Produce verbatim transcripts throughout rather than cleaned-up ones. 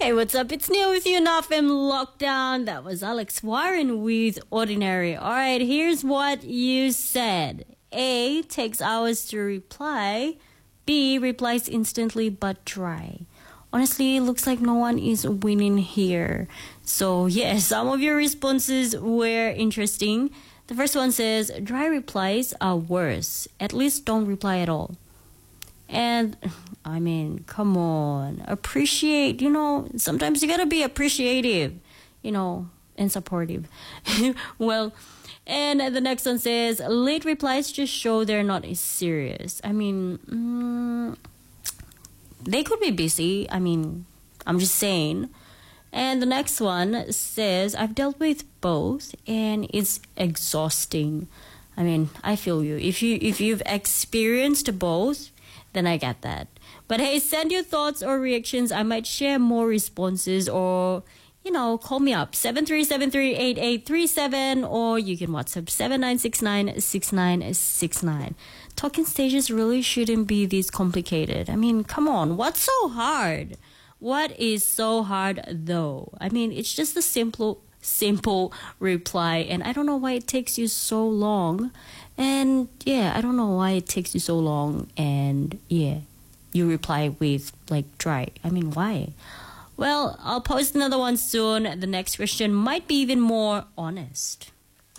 Hey, what's up? It's Neil with you in F M Lockdown. That was Alex Warren with Ordinary. All right, here's what you said. A, takes hours to reply. B, replies instantly but dry. Honestly, it looks like no one is winning here. So, yeah, some of your responses were interesting. The first one says, dry replies are worse. At least don't reply at all. And, I mean, come on. Appreciate, you know, sometimes you gotta be appreciative, you know, and supportive. Well, and the next one says, late replies just show they're not serious. I mean, mm, they could be busy. I mean, I'm just saying. And the next one says, I've dealt with both and it's exhausting. I mean, I feel you. If you if you've experienced both, then I get that. But hey, send your thoughts or reactions. I might share more responses, or, you know, call me up seven three seven three eight eight three seven, or you can WhatsApp seven nine six nine six nine six nine. Talking stages really shouldn't be this complicated. I mean, come on, what's so hard? What is so hard though? I mean, it's just a simple simple reply, and I don't know why it takes you so long. And yeah, I don't know why it takes you so long, and yeah, you reply with like dry. I mean, why? Well, I'll post another one soon. The next question might be even more honest.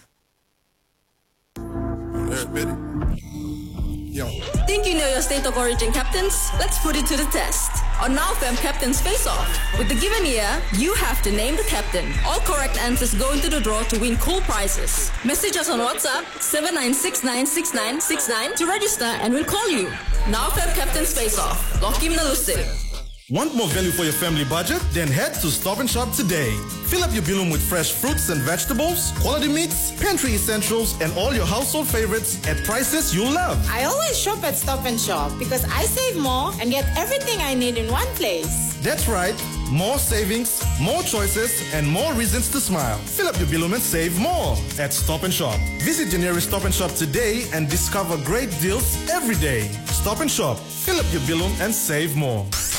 Yo. Think you know your state of origin captains? Let's put it to the test. On Now Fam Captains Face Off. With the given year, you have to name the captain. All correct answers go into the draw to win cool prizes. Message us on WhatsApp seven nine six nine six nine six nine to register and we'll call you. Now Fam Captains Face Off. Lokim Nalusik. Want more value for your family budget? Then head to Stop and Shop today. Fill up your bilum with fresh fruits and vegetables, quality meats, pantry essentials, and all your household favorites at prices you'll love. I always shop at Stop and Shop because I save more and get everything I need in one place. That's right. More savings, more choices, and more reasons to smile. Fill up your bilum and save more at Stop and Shop. Visit your nearest Stop and Shop today and discover great deals every day. Stop and Shop. Fill up your bilum and save more.